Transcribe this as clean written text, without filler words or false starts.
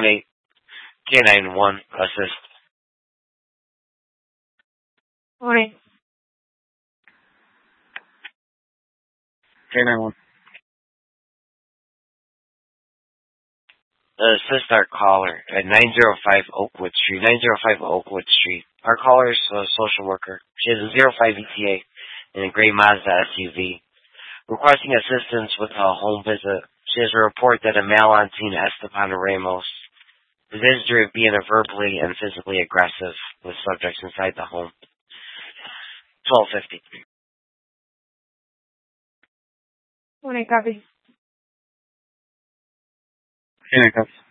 918 K91 assist. Morning. K91. Assist our caller at 905 Oakwood Street. 905 Oakwood Street. Our caller is a social worker. She has a 05 ETA and a gray Mazda SUV. Requesting assistance with a home visit. She has a report that a male on scene, Esteban Ramos, the visitor being verbally and physically aggressive with subjects inside the home. 1250. Morning, copy. K91.